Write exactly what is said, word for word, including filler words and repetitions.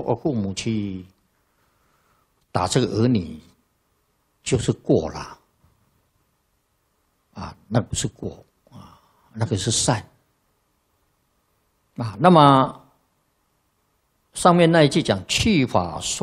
我父母去打这个儿女，就是过了。啊，那不是过啊，那个是善。啊，那么上面那一句讲去法说。